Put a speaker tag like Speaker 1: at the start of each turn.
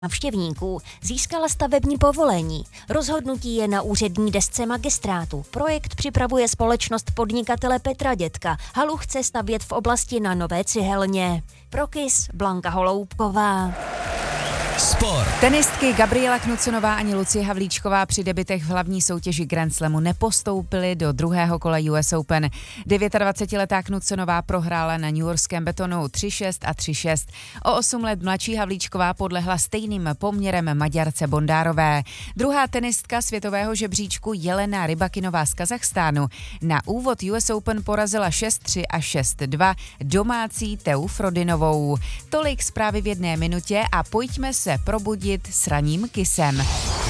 Speaker 1: návštěvníků získala stavební povolení. Rozhodnutí je na úřední desce magistrátu. Projekt připravuje společnost podnikatele Petra Dětka. Halu chce stavět v oblasti na Nové Cihelně. Pro KIS Blanka Holoubková.
Speaker 2: Sport.
Speaker 3: Tenistky Gabriela Knuconová ani Lucie Havlíčková při debitech v hlavní soutěži Grand Slamu nepostoupily do druhého kola US Open. 29letá Knuconová prohrála na newyorském betonu 3-6 a 3-6. O 8 let mladší Havlíčková podlehla stejným poměrem Maďarce Bondárové. Druhá tenistka světového žebříčku Jelena Rybakinová z Kazachstánu na úvod US Open porazila 6-3 a 6-2 domácí Teu Frodinovou. Tolik zprávy v jedné minutě a pojďme se probudit s ranním KISem.